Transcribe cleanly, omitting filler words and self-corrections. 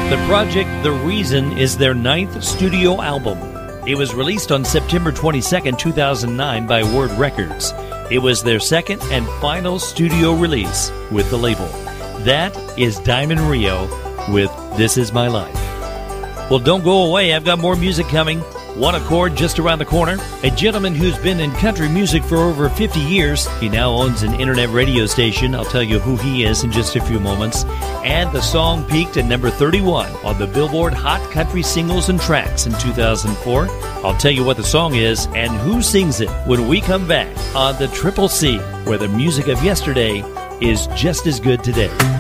The project The Reason is their 9th studio album. It was released on September 22, 2009 by Word Records. It was their second and final studio release with the label. That is Diamond Rio with This Is My Life. Well, don't go away. I've got more music coming. One Accord just around the corner. A gentleman who's been in country music for over 50 years. He now owns an internet radio station. I'll tell you who he is in just a few moments. And the song peaked at number 31 on the Billboard Hot Country Singles and Tracks in 2004. I'll tell you what the song is and who sings it when we come back on the Triple C, where the music of yesterday is just as good today.